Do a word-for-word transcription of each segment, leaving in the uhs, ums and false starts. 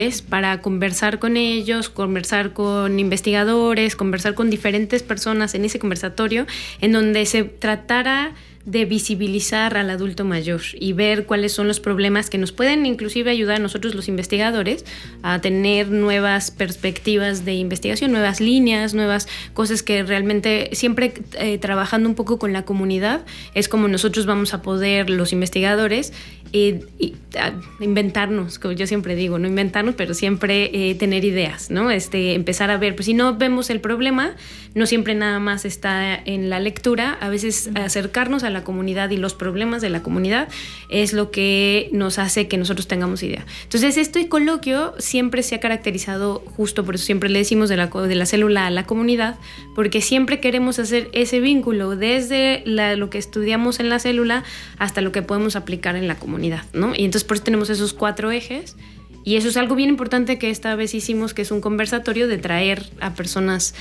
para conversar con ellos, conversar con investigadores, conversar con diferentes personas en ese conversatorio, en donde se tratara de visibilizar al adulto mayor y ver cuáles son los problemas que nos pueden inclusive ayudar a nosotros los investigadores a tener nuevas perspectivas de investigación, nuevas líneas, nuevas cosas que realmente siempre eh, trabajando un poco con la comunidad es como nosotros vamos a poder, los investigadores, eh, y, a, inventarnos, como yo siempre digo, no inventarnos, pero siempre eh, tener ideas, ¿no? Este, empezar a ver, pues si no vemos el problema, no siempre nada más está en la lectura, a veces acercarnos a la comunidad y los problemas de la comunidad es lo que nos hace que nosotros tengamos idea. Entonces, este coloquio siempre se ha caracterizado, justo por eso siempre le decimos de la, de la célula a la comunidad, porque siempre queremos hacer ese vínculo desde la, lo que estudiamos en la célula hasta lo que podemos aplicar en la comunidad, ¿no? Y entonces por eso tenemos esos cuatro ejes. Y eso es algo bien importante que esta vez hicimos, que es un conversatorio de traer a personas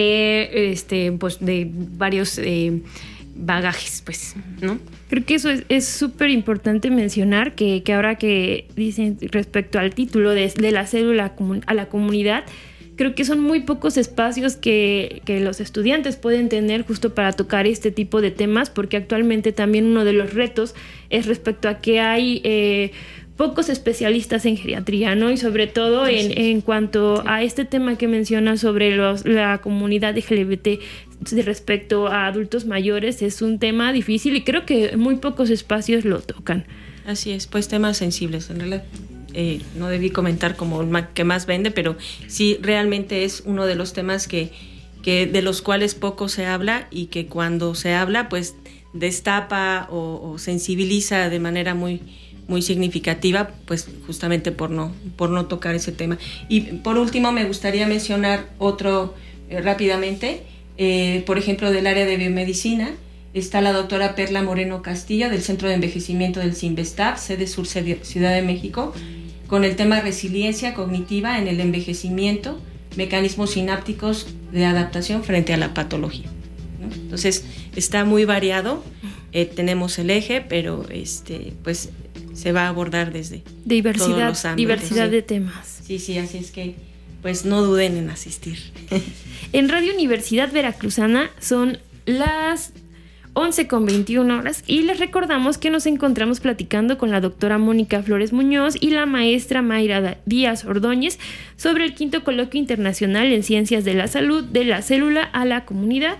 de, este, pues, de varios eh, bagajes, pues, ¿no? Creo que eso es súper importante mencionar, que, que ahora que dicen respecto al título de, de la célula a la comunidad, creo que son muy pocos espacios que, que los estudiantes pueden tener justo para tocar este tipo de temas, porque actualmente también uno de los retos es respecto a que hay eh, pocos especialistas en geriatría, ¿no? Y sobre todo en, en cuanto sí. a este tema que mencionas sobre los, la comunidad L G B T respecto a adultos mayores, es un tema difícil y creo que muy pocos espacios lo tocan. Así es, pues temas sensibles, en realidad. Eh, no debí comentar como el que más vende, pero sí realmente es uno de los temas que, que de los cuales poco se habla y que cuando se habla pues destapa o, o sensibiliza de manera muy, muy significativa, pues justamente por no, por no tocar ese tema. Y por último me gustaría mencionar otro eh, rápidamente, eh, por ejemplo del área de biomedicina. Está la doctora Perla Moreno Castilla del Centro de Envejecimiento del CINVESTAB, sede Sur Ciudad de México, con el tema resiliencia cognitiva en el envejecimiento, mecanismos sinápticos de adaptación frente a la patología, ¿no? Entonces está muy variado, eh, tenemos el eje, pero este, pues se va a abordar desde diversidad, todos los ámbitos. Diversidad sí. de temas. Sí, sí, así es que pues no duden en asistir. En Radio Universidad Veracruzana son las once con veintiuna horas y les recordamos que nos encontramos platicando con la doctora Mónica Flores Muñoz y la maestra Mayra Díaz Ordóñez sobre el quinto coloquio internacional en ciencias de la salud de la célula a la comunidad.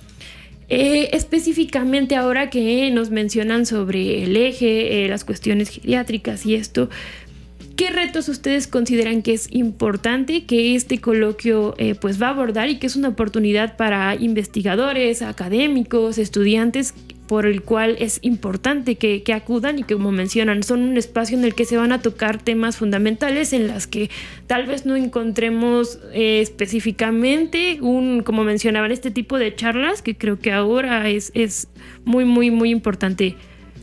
Eh, específicamente ahora que nos mencionan sobre el eje, eh, las cuestiones geriátricas y esto, ¿qué retos ustedes consideran que es importante que este coloquio eh, pues va a abordar y que es una oportunidad para investigadores, académicos, estudiantes, por el cual es importante que, que acudan y que, como mencionan, son un espacio en el que se van a tocar temas fundamentales en las que tal vez no encontremos eh, específicamente un, como mencionaban, este tipo de charlas que creo que ahora es, es muy, muy, muy importante?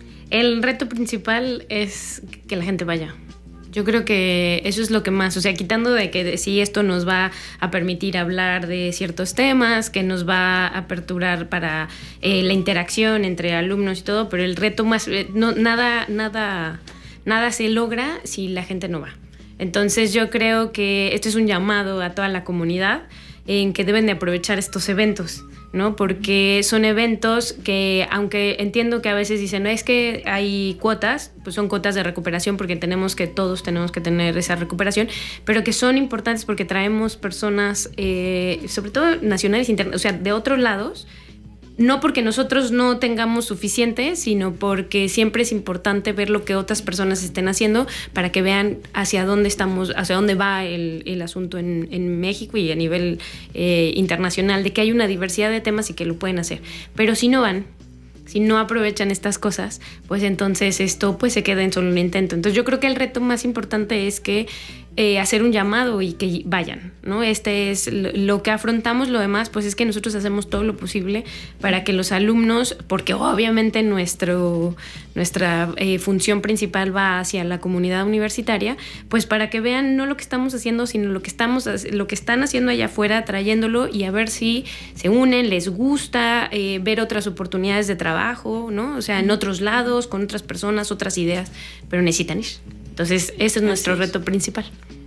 El reto principal es que la gente vaya. Yo creo que eso es lo que más, o sea, quitando de que sí esto nos va a permitir hablar de ciertos temas, que nos va a aperturar para eh, la interacción entre alumnos y todo, pero el reto más, eh, no, nada, nada, nada se logra si la gente no va. Entonces yo creo que esto es un llamado a toda la comunidad en que deben de aprovechar estos eventos, ¿no? Porque son eventos que, aunque entiendo que a veces dicen, no, es que hay cuotas, pues son cuotas de recuperación porque tenemos que, todos tenemos que tener esa recuperación, pero que son importantes porque traemos personas, eh, sobre todo nacionales, interna- o sea, de otros lados, no porque nosotros no tengamos suficiente, sino porque siempre es importante ver lo que otras personas estén haciendo para que vean hacia dónde estamos, hacia dónde va el, el asunto en, en México y a nivel eh, internacional, de que hay una diversidad de temas y que lo pueden hacer. Pero si no van, si no aprovechan estas cosas, pues entonces esto pues se queda en solo un intento. Entonces yo creo que el reto más importante es que eh, hacer un llamado y que vayan, ¿no? Este es lo que afrontamos. Lo demás pues es que nosotros hacemos todo lo posible para que los alumnos, porque obviamente nuestro, nuestra eh, función principal va hacia la comunidad universitaria, pues para que vean no lo que estamos haciendo, sino lo que estamos, lo que están haciendo allá afuera, trayéndolo, y a ver si se unen, les gusta, eh, ver otras oportunidades de trabajo, ¿no? O sea, en otros lados, con otras personas, otras ideas, pero necesitan ir. Entonces, ese es nuestro reto principal.